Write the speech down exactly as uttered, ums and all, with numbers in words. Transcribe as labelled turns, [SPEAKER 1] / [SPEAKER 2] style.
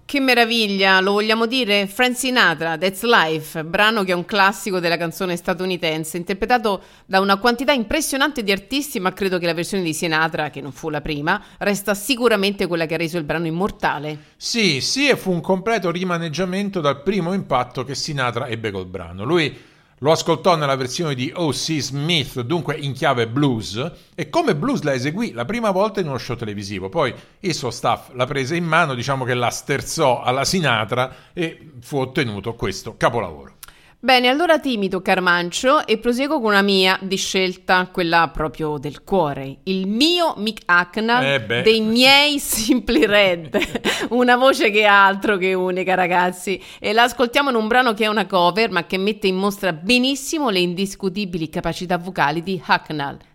[SPEAKER 1] Che meraviglia, lo vogliamo dire? Frank Sinatra, That's Life, brano che è un classico della canzone statunitense, interpretato da una quantità impressionante di artisti, ma credo che la versione di Sinatra, che non fu la prima, resta sicuramente quella che ha reso il brano immortale.
[SPEAKER 2] Sì, sì, e fu un completo rimaneggiamento dal primo impatto che Sinatra ebbe col brano. Lui lo ascoltò nella versione di O C. Smith, dunque in chiave blues, e come blues la eseguì la prima volta in uno show televisivo. Poi il suo staff la prese in mano, diciamo che la sterzò alla Sinatra e fu ottenuto questo capolavoro.
[SPEAKER 1] Bene, allora ti imito Carmancio e proseguo con una mia di scelta, quella proprio del cuore, il mio Mick Hucknall
[SPEAKER 2] Eh beh.
[SPEAKER 1] dei miei Simply Red, una voce che è altro che unica, ragazzi, e la ascoltiamo in un brano che è una cover ma che mette in mostra benissimo le indiscutibili capacità vocali di Hucknall.